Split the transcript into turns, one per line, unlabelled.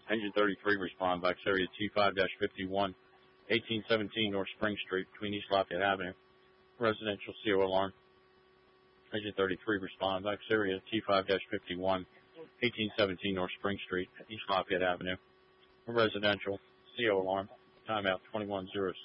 Engine 33, respond. Box area T5-51, 1817 North Spring Street, between East Lafayette Avenue. Residential CO alarm. Engine 33, respond. Box area T5-51, 1817 North Spring Street, East Lafayette Avenue. Residential CO alarm. Timeout 2106.